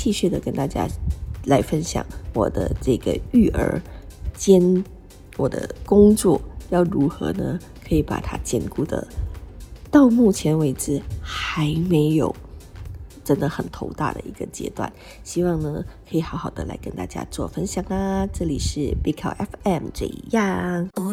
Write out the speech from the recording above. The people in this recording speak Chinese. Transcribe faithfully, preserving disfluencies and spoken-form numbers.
继续的跟大家来分享我的这个育儿兼我的工作要如何呢可以把它兼顾的，到目前为止还没有真的很头大的一个阶段，希望呢可以好好的来跟大家做分享啦。这里是 Big Cow F M 这样。